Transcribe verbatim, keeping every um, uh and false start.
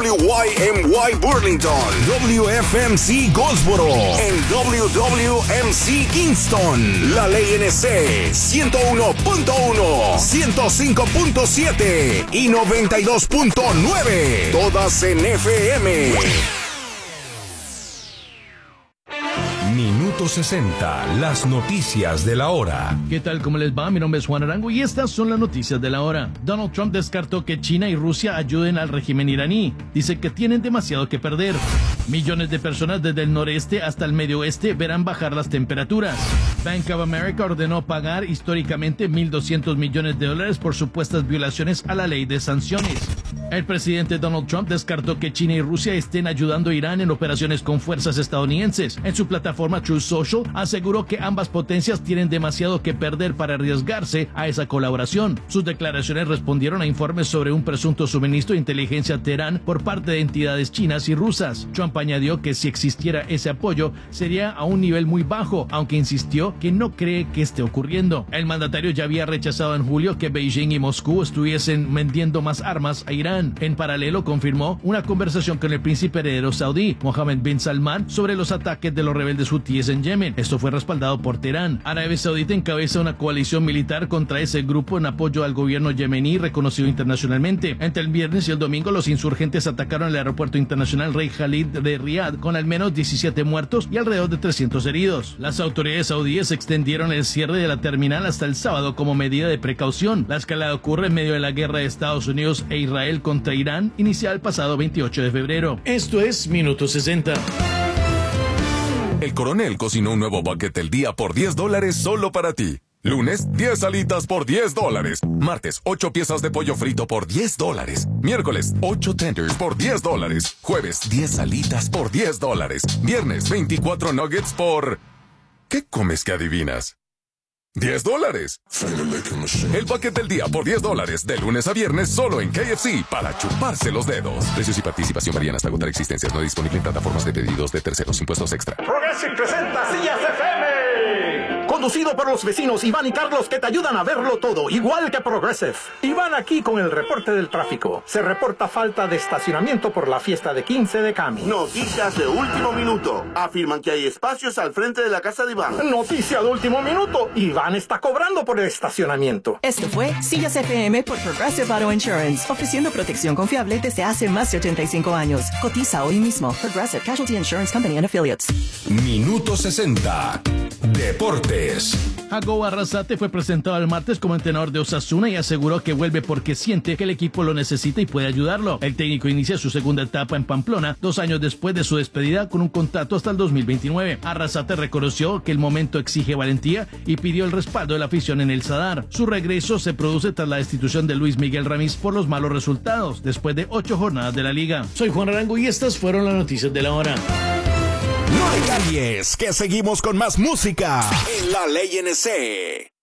W Y M Y Burlington, W F M C Goldsboro, en W W M C Kingston, la ley N C ciento uno punto uno, ciento cinco punto siete y noventa y dos punto nueve, todas en F M. Minuto sesenta, las noticias de la hora. ¿Qué tal? ¿Cómo les va? Mi nombre es Juan Arango y estas son las noticias de la hora. Donald Trump descartó que China y Rusia ayuden al régimen iraní. Dice que tienen demasiado que perder. Millones de personas desde el noreste hasta el medio oeste verán bajar las temperaturas. Bank of America ordenó pagar históricamente mil doscientos millones de dólares por supuestas violaciones a la ley de sanciones. El presidente Donald Trump descartó que China y Rusia estén ayudando a Irán en operaciones con fuerzas estadounidenses. En su plataforma Truth Social aseguró que ambas potencias tienen demasiado que perder para arriesgarse a esa colaboración. Sus declaraciones respondieron a informes sobre un presunto suministro de inteligencia a Teherán por parte de entidades chinas y rusas. Trump añadió que si existiera ese apoyo sería a un nivel muy bajo, aunque insistió que no cree que esté ocurriendo. El mandatario ya había rechazado en julio que Beijing y Moscú estuviesen vendiendo más armas a Irán. En paralelo confirmó una conversación con el príncipe heredero saudí, Mohammed bin Salman, sobre los ataques de los rebeldes hutíes en Yemen. Esto fue respaldado por Teherán. Arabia Saudita encabeza una coalición militar contra ese grupo en apoyo al gobierno yemení reconocido internacionalmente. Entre el viernes y el domingo, los insurgentes atacaron el aeropuerto internacional Rey Khalid de Riad, con al menos diecisiete muertos y alrededor de trescientos heridos. Las autoridades saudíes extendieron el cierre de la terminal hasta el sábado como medida de precaución. La escalada ocurre en medio de la guerra de Estados Unidos e Israel contra Irán, iniciada el pasado veintiocho de febrero. Esto es Minuto sesenta. El Coronel cocinó un nuevo bucket del día por diez dólares solo para ti. Lunes, diez alitas por diez dólares. Martes, ocho piezas de pollo frito por diez dólares. Miércoles, ocho tenders por diez dólares. Jueves, diez alitas por diez dólares. Viernes, veinticuatro nuggets por... ¿Qué comes que adivinas? diez dólares. El paquete del día por diez dólares, de lunes a viernes, solo en K F C, para chuparse los dedos. Precios y participación varían hasta agotar existencias. No disponible en plataformas de pedidos de terceros. Impuestos extra. Progressive presenta Sillas F M. Conducido por los vecinos Iván y Carlos, que te ayudan a verlo todo, igual que Progressive. Iván aquí con el reporte del tráfico. Se reporta falta de estacionamiento por la fiesta de quince de Cami. Noticias de último minuto. Afirman que hay espacios al frente de la casa de Iván. Noticia de último minuto. Iván está cobrando por el estacionamiento. Esto fue Sillas F M por Progressive Auto Insurance, ofreciendo protección confiable desde hace más de ochenta y cinco años. Cotiza hoy mismo. Progressive Casualty Insurance Company and Affiliates. Minuto sesenta. Deportes. Jacobo Arrasate fue presentado el martes como entrenador de Osasuna y aseguró que vuelve porque siente que el equipo lo necesita y puede ayudarlo. El técnico inicia su segunda etapa en Pamplona, dos años después de su despedida, con un contrato hasta el dos mil veintinueve. Arrasate reconoció que el momento exige valentía y pidió el respaldo de la afición en el Sadar. Su regreso se produce tras la destitución de Luis Miguel Ramírez por los malos resultados, después de ocho jornadas de la liga. Soy Juan Arango y estas fueron las noticias de la hora. No le cambies, que seguimos con más música en la ley N C.